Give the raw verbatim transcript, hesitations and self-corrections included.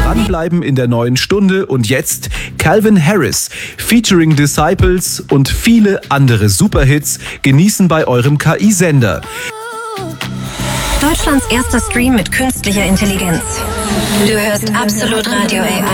Dranbleiben in der neuen Stunde und jetzt Calvin Harris featuring Disciples und viele andere Superhits genießen bei eurem K I-Sender. Deutschlands erster Stream mit künstlicher Intelligenz. Du hörst Absolut Radio A I.